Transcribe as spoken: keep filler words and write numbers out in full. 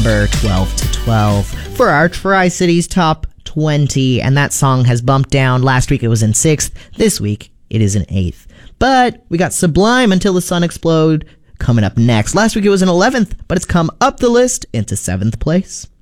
number twelve to twelve for our Tri-Cities Top twenty. And that song has bumped down. Last week it was in sixth. This week it is in eighth. But we got Sublime, Until the Sun Explode, coming up next. Last week it was in eleventh, but it's come up the list into seventh place.